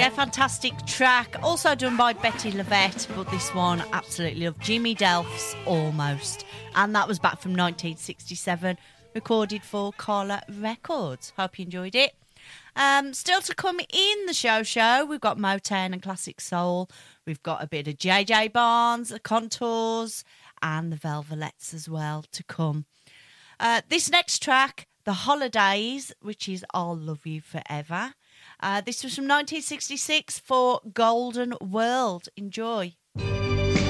Yeah, fantastic track. Also done by Betty Lavette, but this one absolutely love. Jimmy Delph's Almost. And that was back from 1967, recorded for Carla Records. Hope you enjoyed it. Still to come in the show, we've got Motown and Classic Soul. We've got a bit of JJ Barnes, the Contours, and the Velvelettes as well to come. This next track, The Holidays, which is I'll Love You Forever. This was from 1966 for Golden World. Enjoy.